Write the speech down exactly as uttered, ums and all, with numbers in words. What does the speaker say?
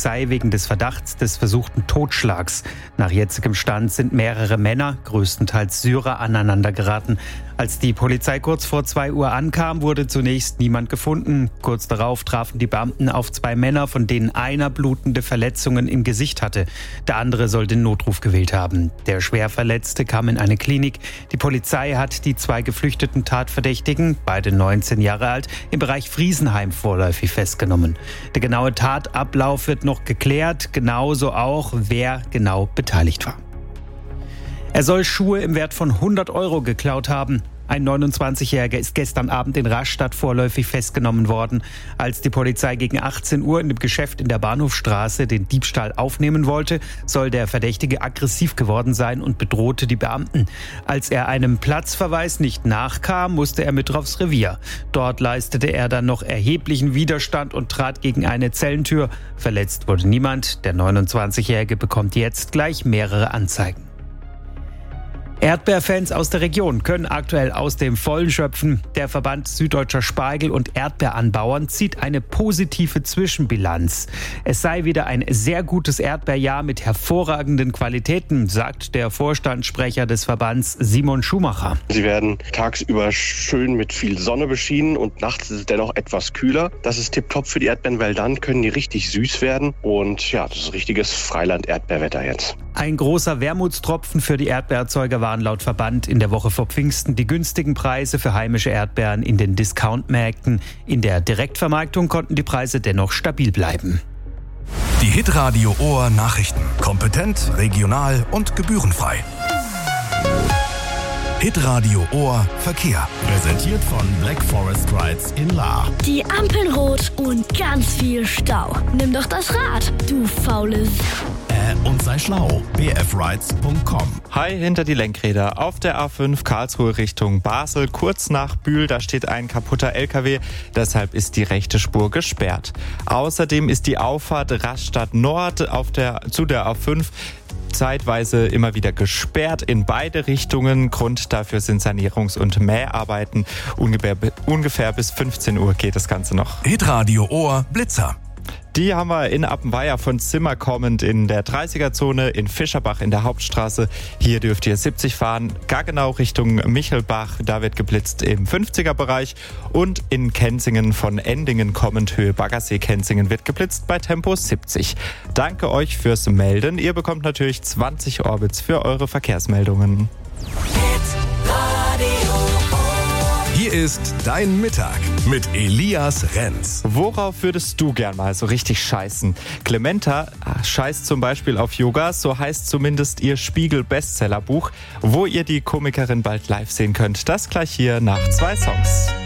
Polizei wegen des Verdachts des versuchten Totschlags. Nach jetzigem Stand sind mehrere Männer, größtenteils Syrer, aneinandergeraten. Als die Polizei kurz vor zwei Uhr ankam, wurde zunächst niemand gefunden. Kurz darauf trafen die Beamten auf zwei Männer, von denen einer blutende Verletzungen im Gesicht hatte. Der andere soll den Notruf gewählt haben. Der Schwerverletzte kam in eine Klinik. Die Polizei hat die zwei geflüchteten Tatverdächtigen, beide neunzehn Jahre alt, im Bereich Friesenheim vorläufig festgenommen. Der genaue Tatablauf wird noch geklärt, genauso auch, wer genau beteiligt war. Er soll Schuhe im Wert von hundert Euro geklaut haben. Ein neunundzwanzigjähriger ist gestern Abend in Rastatt vorläufig festgenommen worden. Als die Polizei gegen achtzehn Uhr in dem Geschäft in der Bahnhofstraße den Diebstahl aufnehmen wollte, soll der Verdächtige aggressiv geworden sein und bedrohte die Beamten. Als er einem Platzverweis nicht nachkam, musste er mit aufs Revier. Dort leistete er dann noch erheblichen Widerstand und trat gegen eine Zellentür. Verletzt wurde niemand. Der neunundzwanzigjährige bekommt jetzt gleich mehrere Anzeigen. Erdbeerfans aus der Region können aktuell aus dem Vollen schöpfen. Der Verband Süddeutscher Spargel- und Erdbeeranbauern zieht eine positive Zwischenbilanz. Es sei wieder ein sehr gutes Erdbeerjahr mit hervorragenden Qualitäten, sagt der Vorstandssprecher des Verbands Simon Schumacher. Sie werden tagsüber schön mit viel Sonne beschienen und nachts ist es dennoch etwas kühler. Das ist tipptopp für die Erdbeeren, weil dann können die richtig süß werden. Und ja, das ist richtiges Freiland-Erdbeerwetter jetzt. Ein großer Wermutstropfen für die Erdbeererzeuger waren laut Verband in der Woche vor Pfingsten die günstigen Preise für heimische Erdbeeren in den Discountmärkten. In der Direktvermarktung konnten die Preise dennoch stabil bleiben. Die Hitradio Ohr Nachrichten. Kompetent, regional und gebührenfrei. Hitradio Ohr Verkehr. Präsentiert von Black Forest Rides in Lahr. Die Ampeln rot und ganz viel Stau. Nimm doch das Rad, du faules. Äh, und sei schlau. b f rides punkt com. Hi, hinter die Lenkräder. Auf der A fünf Karlsruhe Richtung Basel, kurz nach Bühl, da steht ein kaputter L K W. Deshalb ist die rechte Spur gesperrt. Außerdem ist die Auffahrt Rastatt Nord auf der, zu der A fünf zeitweise immer wieder gesperrt in beide Richtungen. Grund dafür sind Sanierungs- und Mäharbeiten. Ungefähr, ungefähr bis fünfzehn Uhr geht das Ganze noch. Hitradio Ohr Blitzer. Die haben wir in Appenweier von Zimmer kommend in der dreißiger-Zone, in Fischerbach in der Hauptstraße. Hier dürft ihr siebzig fahren, gar genau Richtung Michelbach. Da wird geblitzt im fünfziger-Bereich. Und in Kenzingen von Endingen kommend, Höhe Baggersee-Kenzingen, wird geblitzt bei Tempo siebzig. Danke euch fürs Melden. Ihr bekommt natürlich zwanzig Orbits für eure Verkehrsmeldungen. Hier ist dein Mittag mit Elias Renz. Worauf würdest du gern mal so richtig scheißen? Clementa scheißt zum Beispiel auf Yoga, so heißt zumindest ihr Spiegel-Bestsellerbuch, wo ihr die Komikerin bald live sehen könnt. Das gleich hier nach zwei Songs.